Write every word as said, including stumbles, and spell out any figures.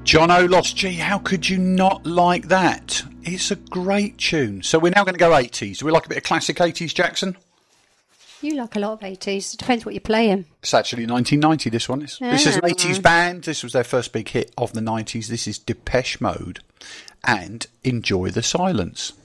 John O. Lost. Gee, how could you not like that? It's a great tune. So we're now going to go eighties. Do we like a bit of classic eighties, Jackson? You like a lot of eighties. It depends what you're playing. It's actually nineteen ninety, this one is. Yeah. This is an eighties band. This was their first big hit of the nineties. This is Depeche Mode and Enjoy the Silence.